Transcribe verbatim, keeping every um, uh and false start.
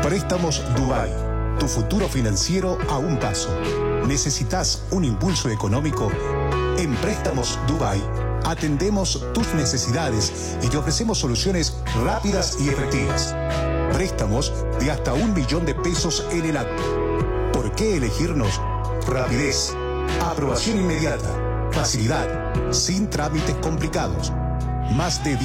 Préstamos Dubai, tu futuro financiero a un paso. ¿Necesitas un impulso económico? En Préstamos Dubai atendemos tus necesidades y te ofrecemos soluciones rápidas y efectivas. Préstamos de hasta un millón de pesos en el acto. ¿Por qué elegirnos? Rapidez, aprobación inmediata, facilidad, sin trámites complicados. Más de